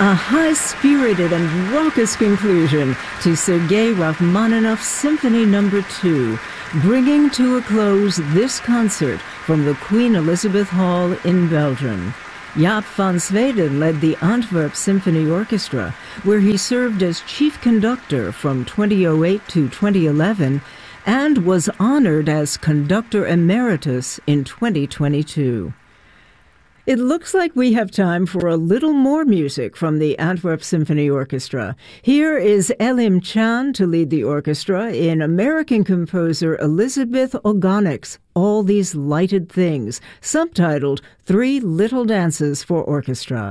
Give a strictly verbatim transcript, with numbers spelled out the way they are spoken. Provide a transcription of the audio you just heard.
A high-spirited and raucous conclusion to Sergei Rachmaninoff's Symphony Number two, bringing to a close this concert from the Queen Elizabeth Hall in Belgium. Jaap van Zweden led the Antwerp Symphony Orchestra, where he served as chief conductor from twenty oh eight to twenty eleven and was honored as conductor emeritus in twenty twenty-two. It looks like we have time for a little more music from the Antwerp Symphony Orchestra. Here is Elim Chan to lead the orchestra in American composer Elizabeth Ogonik's All These Lighted Things, subtitled Three Little Dances for Orchestra.